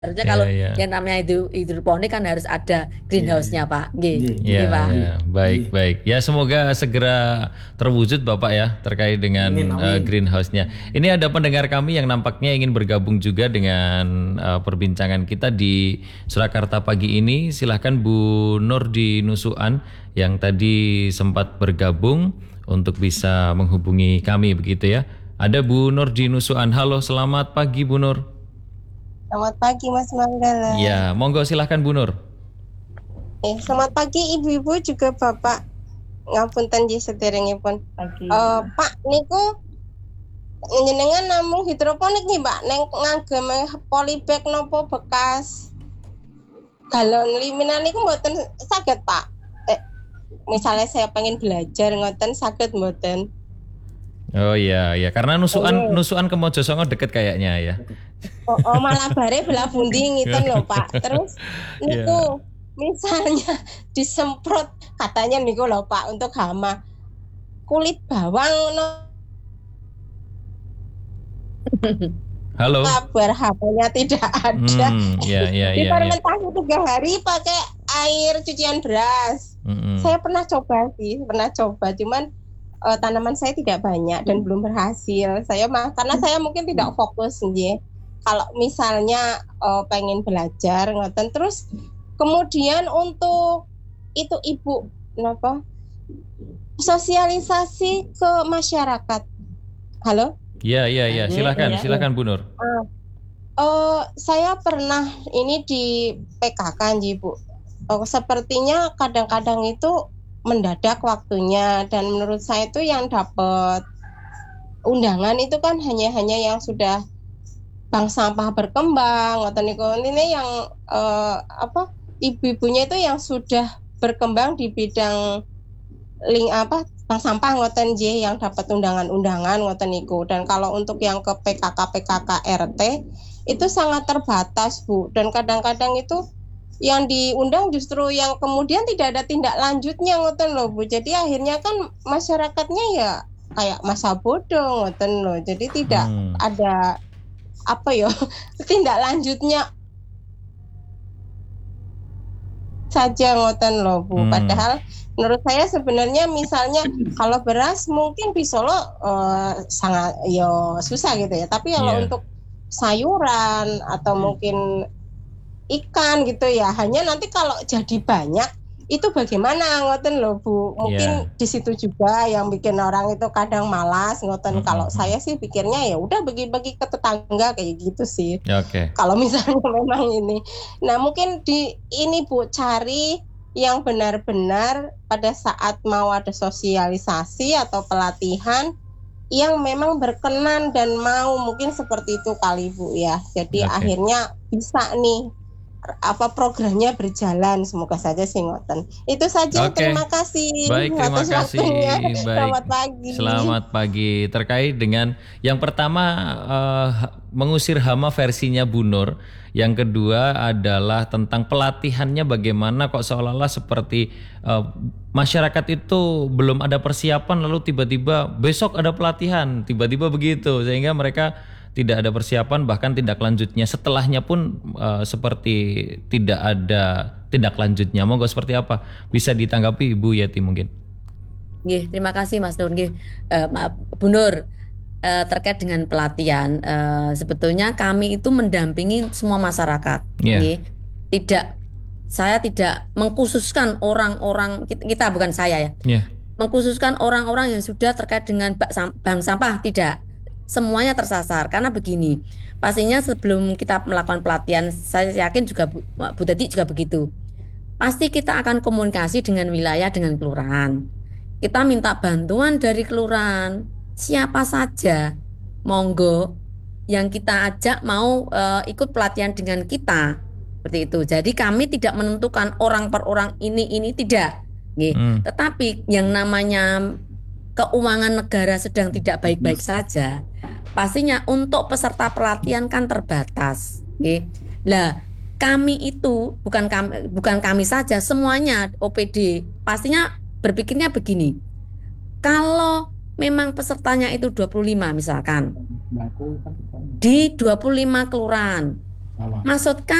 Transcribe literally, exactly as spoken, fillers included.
Harusnya Ya, kalau ya. yang namanya hidro- hidroponik kan harus ada Iya, iya. greenhouse-nya, Pak. Nggih, Iya, Ya, nggih, Pak. ya, baik, iya. baik. Ya, semoga segera terwujud Bapak ya terkait dengan Amin, eh, amin. greenhouse-nya. Ini ada pendengar kami yang nampaknya ingin bergabung juga dengan eh, perbincangan kita di Surakarta pagi ini. Silahkan Bu Nur di Nusuan yang tadi sempat bergabung untuk bisa menghubungi kami begitu ya. Ada Bu Nur di Nusuan. Halo, selamat pagi Bu Nur. Selamat pagi Mas Manggala. Ya, monggo silahkan Bu Nur. Eh, selamat pagi ibu-ibu juga Bapak. Ngapunten nggih sederengipun. Eh, Pak niku njenengan namung hidroponik nih, Pak. Neng ngagem polybag nopo bekas galon liminan niku mboten saged, Pak. Eh, misalnya saya pengen belajar ngoten saged mboten? Oh iya, ya karena nusuan Oh, nusuan ke Mojosongo deket kayaknya ya. oh, oh malah bare belah bundi ngiten lho, Pak. Terus Ya. niku misalnya disemprot katanya niku lho, Pak, untuk hama kulit bawang no Halo. kabar H P-nya tidak ada. Hmm, ya, ya, ya, ya. Difermentasi tiga hari pakai air cucian beras. Mm-mm. Saya pernah coba sih, pernah coba, cuman eh, tanaman saya tidak banyak dan belum berhasil. Saya mah karena saya mungkin tidak fokus nggih. Kalau misalnya eh, pengen belajar ngoten terus kemudian untuk itu Ibu napa? Sosialisasi ke masyarakat. Halo? Ya, ya, ya. Iya, Silakan, iya. silakan Bu Nur. Ah, eh, saya pernah ini di P K K nggih, Bu. Oh, sepertinya kadang-kadang itu mendadak waktunya dan menurut saya itu yang dapat undangan itu kan hanya-hanya yang sudah bank sampah berkembang ngoten niku. Ini yang eh, apa ibu-ibunya itu yang sudah berkembang di bidang link apa bank sampah ngoten nggih yang dapat undangan-undangan ngoten niku. Dan kalau untuk yang ke P K K P K K R T itu sangat terbatas, Bu. Dan kadang-kadang itu yang diundang justru yang kemudian tidak ada tindak lanjutnya ngoten loh, Bu. Jadi akhirnya kan masyarakatnya ya kayak masa bodoh ngoten loh. Jadi tidak Hmm. ada apa ya tindak lanjutnya saja ngoten loh, Bu. Hmm. Padahal menurut saya sebenarnya misalnya kalau beras mungkin di Solo eh, sangat yo susah gitu ya. Tapi kalau Iya. untuk sayuran atau mungkin ikan gitu ya, hanya nanti kalau jadi banyak itu bagaimana ngoten loh, Bu. Mungkin Iya. di situ juga yang bikin orang itu kadang malas ngoten. Mm-mm. Kalau saya sih pikirnya ya udah bagi-bagi ke tetangga kayak gitu sih. Ya, oke. Kalau misalnya memang ini. Nah, mungkin di ini Bu cari yang benar-benar pada saat mau ada sosialisasi atau pelatihan yang memang berkenan dan mau mungkin seperti itu kali Bu ya. Jadi Oke. akhirnya bisa nih apa programnya berjalan, semoga saja sih ngoten. Itu saja, Oke. terima kasih Baik, terima atas kasih. waktunya. Baik. Selamat pagi. Selamat pagi. Terkait dengan yang pertama eh, mengusir hama versinya Bu Nur. Yang kedua adalah tentang pelatihannya bagaimana kok seolah-olah seperti eh, masyarakat itu belum ada persiapan lalu tiba-tiba besok ada pelatihan, tiba-tiba begitu sehingga mereka tidak ada persiapan bahkan tindak lanjutnya setelahnya pun eh, seperti tidak ada tindak lanjutnya. Monggo seperti apa? Bisa ditanggapi Ibu Yati mungkin. Nggih, terima kasih Mas Nur. Nggih, Eh, maaf Bu Nur, eh, terkait dengan pelatihan, eh, sebetulnya kami itu mendampingi semua masyarakat. Iya. Nggih. Tidak, saya tidak mengkhususkan orang-orang kita, kita bukan saya ya, Iya. mengkhususkan orang-orang yang sudah terkait dengan bak sam- bank sampah, tidak. Semuanya tersasar karena begini. Pastinya sebelum kita melakukan pelatihan, saya yakin juga Bu, Bu Tati juga begitu. Pasti kita akan komunikasi dengan wilayah, dengan kelurahan. Kita minta bantuan dari kelurahan. Siapa saja, monggo yang kita ajak mau eh, ikut pelatihan dengan kita. Seperti itu. Jadi kami tidak menentukan orang per orang ini ini tidak. Nggih. Hmm. Tetapi yang namanya keuangan negara sedang tidak baik-baik saja, pastinya untuk peserta pelatihan kan terbatas. Nggih. Lah, kami itu bukan kami bukan kami saja, semuanya O P D pastinya berpikirnya begini. Kalau memang pesertanya itu dua puluh lima misalkan, di dua puluh lima kelurahan, Mawar. Maksud